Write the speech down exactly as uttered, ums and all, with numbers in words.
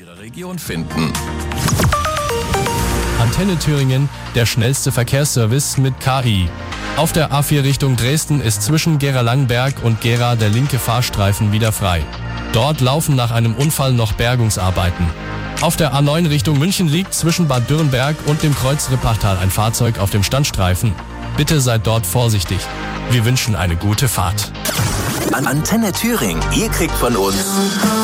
Ihrer Region finden. Antenne Thüringen, der schnellste Verkehrsservice mit K I. Auf der A vier Richtung Dresden ist zwischen Gera-Langenberg und Gera der linke Fahrstreifen wieder frei. Dort laufen nach einem Unfall noch Bergungsarbeiten. Auf der A neun Richtung München liegt zwischen Bad Dürrenberg und dem Kreuz Rippachtal ein Fahrzeug auf dem Standstreifen. Bitte seid dort vorsichtig. Wir wünschen eine gute Fahrt. Antenne Thüringen, ihr kriegt von uns